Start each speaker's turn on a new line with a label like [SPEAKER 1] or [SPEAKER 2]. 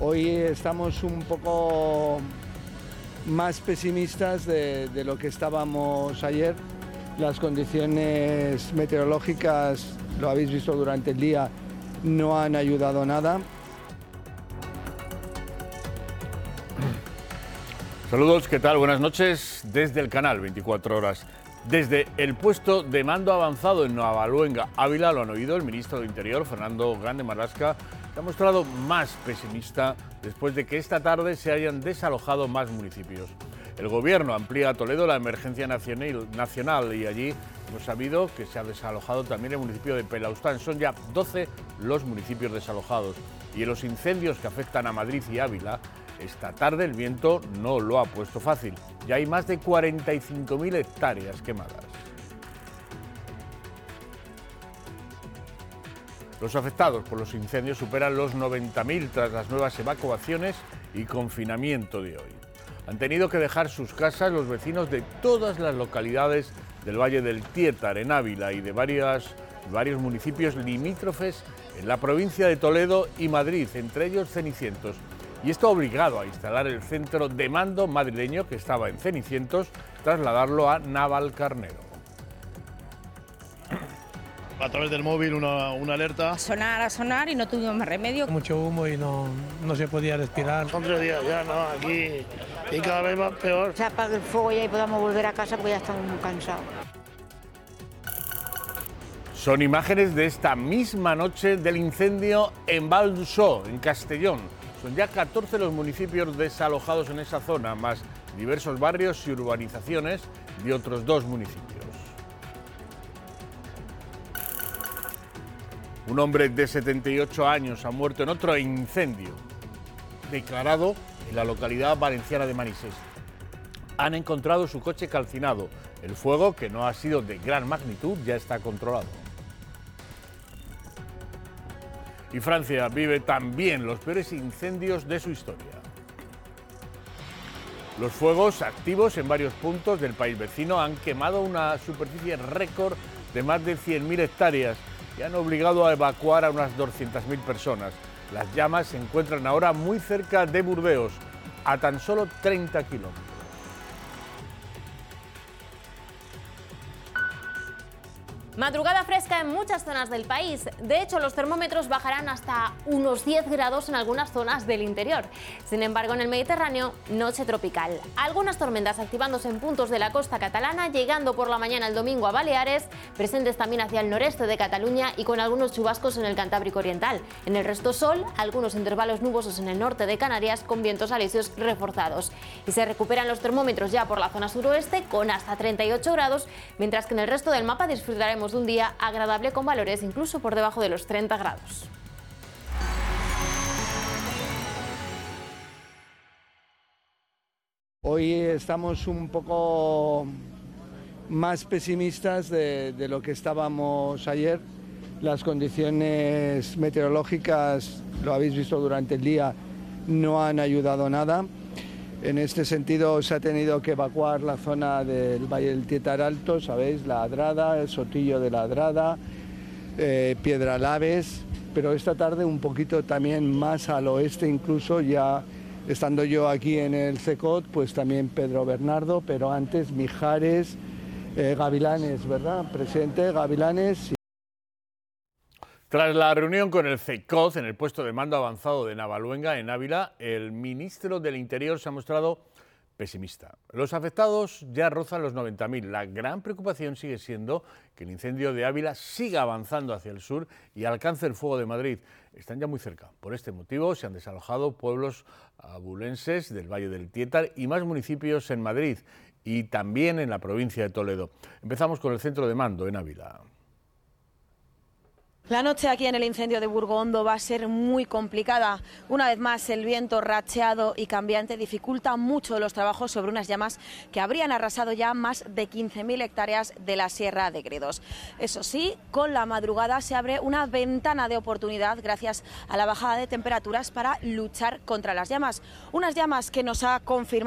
[SPEAKER 1] Hoy estamos un poco más pesimistas de lo que estábamos ayer. Las condiciones meteorológicas, lo habéis visto durante el día, no han ayudado nada.
[SPEAKER 2] Saludos, ¿qué tal? Buenas noches desde el canal 24 horas. Desde el puesto de mando avanzado en Navaluenga, Ávila, lo han oído, el ministro de Interior, Fernando Grande Marlaska, se ha mostrado más pesimista después de que esta tarde se hayan desalojado más municipios. El gobierno amplía a Toledo la emergencia nacional y allí hemos sabido que se ha desalojado también el municipio de Pelaustán. Son ya 12 los municipios desalojados. Y en los incendios que afectan a Madrid y Ávila, esta tarde el viento no lo ha puesto fácil. Ya hay más de 45.000 hectáreas quemadas. Los afectados por los incendios superan los 90.000 tras las nuevas evacuaciones y confinamiento de hoy. Han tenido que dejar sus casas los vecinos de todas las localidades del Valle del Tiétar, en Ávila, y de varios municipios limítrofes en la provincia de Toledo y Madrid, entre ellos Cenicientos. Y esto ha obligado a instalar el centro de mando madrileño que estaba en Cenicientos, trasladarlo a Navalcarnero.
[SPEAKER 3] A través del móvil una alerta.
[SPEAKER 4] A sonar y no tuvimos más remedio.
[SPEAKER 5] Mucho humo y no se podía respirar.
[SPEAKER 3] Son 3 días ya, ¿no? Aquí y cada vez va peor.
[SPEAKER 6] Se apague el fuego ya y podamos volver a casa porque ya estamos muy cansados.
[SPEAKER 2] Son imágenes de esta misma noche del incendio en Val d'Uixó, en Castellón. Son ya 14 los municipios desalojados en esa zona, más diversos barrios y urbanizaciones de otros 2 municipios. Un hombre de 78 años ha muerto en otro incendio declarado en la localidad valenciana de Manises. Han encontrado su coche calcinado. El fuego, que no ha sido de gran magnitud, ya está controlado. Y Francia vive también los peores incendios de su historia. Los fuegos activos en varios puntos del país vecino han quemado una superficie récord de más de 100.000 hectáreas y han obligado a evacuar a unas 200.000 personas. Las llamas se encuentran ahora muy cerca de Burdeos, a tan solo 30 kilómetros.
[SPEAKER 7] Madrugada fresca en muchas zonas del país. De hecho, los termómetros bajarán hasta unos 10 grados en algunas zonas del interior. Sin embargo, en el Mediterráneo, noche tropical. Algunas tormentas activándose en puntos de la costa catalana, llegando por la mañana el domingo a Baleares, presentes también hacia el noreste de Cataluña y con algunos chubascos en el Cantábrico Oriental. En el resto sol, algunos intervalos nubosos en el norte de Canarias con vientos alisios reforzados. Y se recuperan los termómetros ya por la zona suroeste con hasta 38 grados, mientras que en el resto del mapa disfrutaremos de un día agradable con valores incluso por debajo de los 30 grados.
[SPEAKER 1] Hoy estamos un poco más pesimistas de lo que estábamos ayer. Las condiciones meteorológicas, lo habéis visto durante el día, no han ayudado nada. En este sentido se ha tenido que evacuar la zona del Valle del Tiétar Alto, ¿sabéis? La Adrada, el Sotillo de la Adrada, Piedralaves, pero esta tarde un poquito también más al oeste, incluso ya estando yo aquí en el CECOT, pues también Pedro Bernardo, pero antes Mijares, Gavilanes, ¿verdad? Presidente, Gavilanes.
[SPEAKER 2] Tras la reunión con el CECOT en el puesto de mando avanzado de Navaluenga, en Ávila, el ministro del Interior se ha mostrado pesimista. Los afectados ya rozan los 90.000. La gran preocupación sigue siendo que el incendio de Ávila siga avanzando hacia el sur y alcance el fuego de Madrid. Están ya muy cerca. Por este motivo se han desalojado pueblos abulenses del Valle del Tiétar y más municipios en Madrid y también en la provincia de Toledo. Empezamos con el centro de mando en Ávila.
[SPEAKER 8] La noche aquí en el incendio de Burgondo va a ser muy complicada. Una vez más, el viento racheado y cambiante dificulta mucho los trabajos sobre unas llamas que habrían arrasado ya más de 15.000 hectáreas de la Sierra de Gredos. Eso sí, con la madrugada se abre una ventana de oportunidad gracias a la bajada de temperaturas para luchar contra las llamas. Unas llamas que nos ha confirmado